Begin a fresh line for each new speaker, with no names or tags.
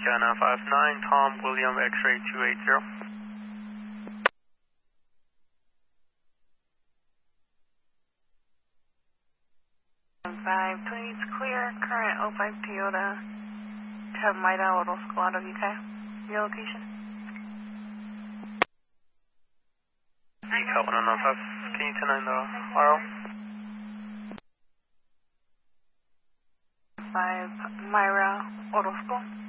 Sky 959, Tom William X-ray 280.
520 is clear, current 05 Toyota, have Maida Orozco out of UK. Your location?
Eco 195, can you turn on the RO?
5 Myra Orozco.